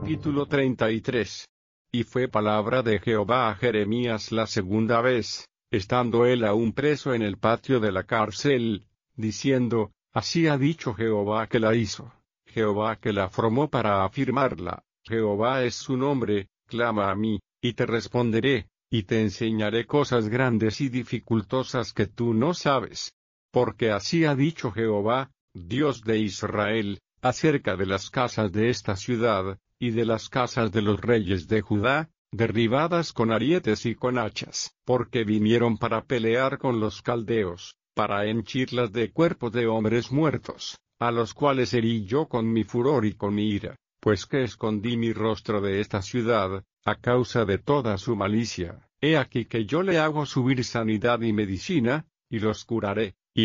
Capítulo 33. Y fue palabra de Jehová a Jeremías la segunda vez, estando él aún preso en el patio de la cárcel, diciendo: Así ha dicho Jehová que la hizo, Jehová que la formó para afirmarla, Jehová es su nombre, clama a mí, y te responderé, y te enseñaré cosas grandes y dificultosas que tú no sabes. Porque así ha dicho Jehová, Dios de Israel, acerca de las casas de esta ciudad, y de las casas de los reyes de Judá, derribadas con arietes y con hachas, porque vinieron para pelear con los caldeos, para henchirlas de cuerpos de hombres muertos, a los cuales herí yo con mi furor y con mi ira, pues que escondí mi rostro de esta ciudad, a causa de toda su malicia. He aquí que yo le hago subir sanidad y medicina, y los curaré,